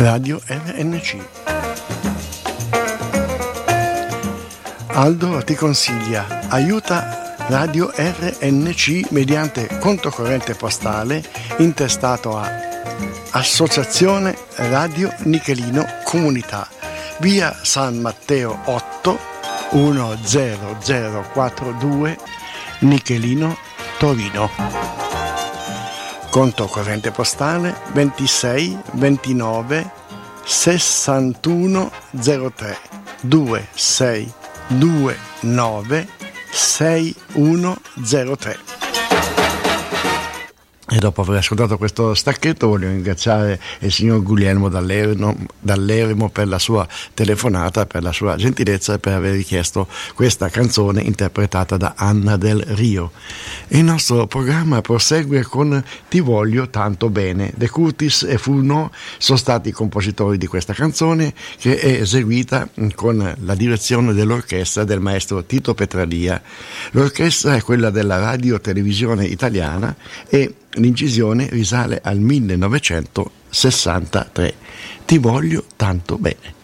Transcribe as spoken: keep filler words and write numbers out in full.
Radio R N C. Aldo ti consiglia, aiuta Radio R N C mediante conto corrente postale intestato a Associazione Radio Nichelino Comunità, via San Matteo otto uno zero zero quattro due, Nichelino, Torino. Conto corrente postale ventisei ventinove sessantuno zero tre due sei due nove sei uno zero tre. E dopo aver ascoltato questo stacchetto voglio ringraziare il signor Guglielmo Dall'Eremo, Dall'Eremo per la sua telefonata, per la sua gentilezza e per aver richiesto questa canzone interpretata da Anna Del Rio. Il nostro programma prosegue con Ti voglio tanto bene. De Curtis e Furneaux sono stati i compositori di questa canzone, che è eseguita con la direzione dell'orchestra del maestro Tito Petralia. L'orchestra è quella della Radio Televisione Italiana e l'incisione risale al millenovecentosessantatré. Ti voglio tanto bene.